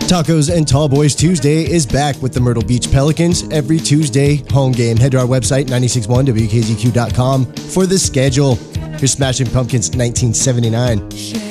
Tacos and Tall Boys Tuesday is back with the Myrtle Beach Pelicans every Tuesday home game. Head to our website, 961wkzq.com, for the schedule. Here's Smashing Pumpkins 1979.